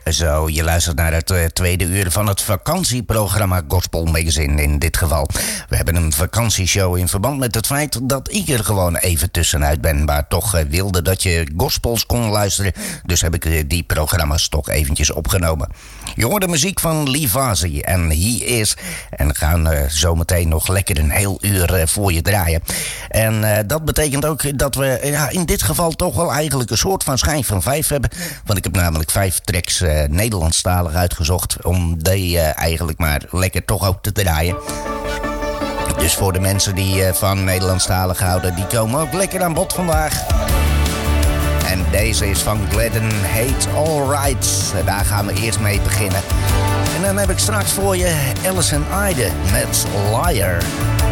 Zo, je luistert naar het tweede uur van het vakantieprogramma Gospel Magazine in dit geval. We hebben een vakantieshow in verband met het feit dat ik er gewoon even tussenuit ben, maar toch wilde dat je gospels kon luisteren. Dus heb ik die programma's toch eventjes opgenomen. Je hoort de muziek van Lee Vazi en He Is. En we gaan zometeen nog lekker een heel uur voor je draaien. En dat betekent ook dat we in dit geval toch wel eigenlijk een soort van schijf van 5 hebben. Want ik heb namelijk 5 tracks Nederlandstalig uitgezocht. Om die eigenlijk maar lekker toch ook te draaien. Dus voor de mensen die van Nederlandstalig houden, die komen ook lekker aan bod vandaag. En deze is van Gladden Hate Alright. Daar gaan we eerst mee beginnen. En dan heb ik straks voor je Alison Ide met Liar.